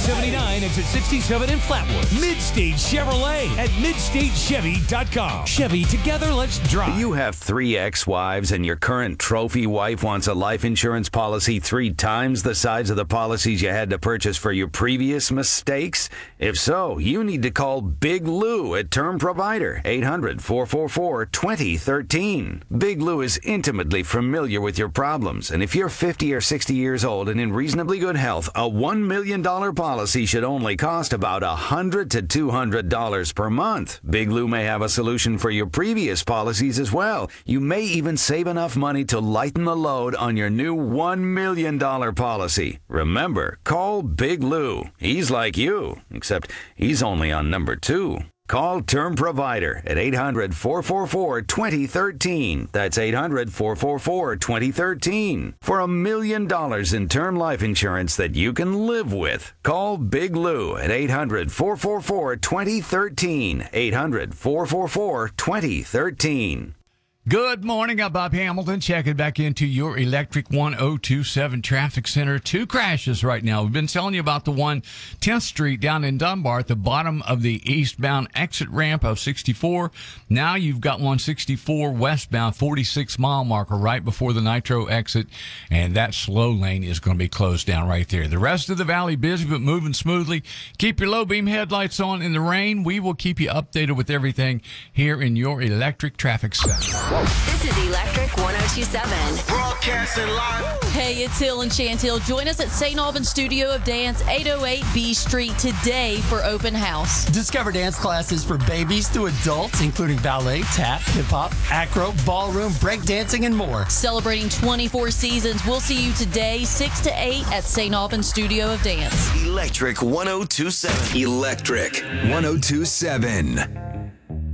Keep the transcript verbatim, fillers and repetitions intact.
seventy-nine, exit sixty-seven in Flatwood. Midstate Chevrolet at midstate chevy dot com. Chevy, together, let's drive. Do you have three ex-wives and your current trophy wife wants a life insurance policy three times the size of the policies you had to purchase for your previous mistakes? If so, you need to call Big Lou at Term Provider, eight hundred, four four four, two zero one three. Big Lou is intimately familiar with your problems, and if you're fifty or sixty years old and in reasonably good health, a one million dollars policy should only cost about one hundred to two hundred dollars per month. Big Lou may have a solution for your previous policies as well. You may even save enough money to lighten the load on your new one million dollars policy. Remember, call Big Lou. He's like you, except he's only on number two. Call Term Provider at eight hundred, four four four, two zero one three. That's eight hundred, four four four, two zero one three. For a million dollars in term life insurance that you can live with. Call Big Lou at eight hundred, four four four, two zero one three. eight hundred, four four four, two zero one three. Good morning. I'm Bob Hamilton. Checking back into your Electric one oh two seven Traffic Center. Two crashes right now. We've been telling you about the one tenth Street down in Dunbar at the bottom of the eastbound exit ramp of sixty-four. Now you've got one sixty-four westbound, forty-six mile marker right before the Nitro exit, and that slow lane is going to be closed down right there. The rest of the valley busy but moving smoothly. Keep your low beam headlights on in the rain. We will keep you updated with everything here in your Electric Traffic Center. This is Electric one oh two seven. Broadcasting live. Hey, it's Hill and Chantil. Join us at Saint Albans Studio of Dance, eight oh eight B Street today for open house. Discover dance classes for babies to adults, including ballet, tap, hip-hop, acro, ballroom, breakdancing, and more. Celebrating twenty-four seasons. We'll see you today, six to eight at Saint Albans Studio of Dance. Electric one oh two seven. Electric one oh two seven.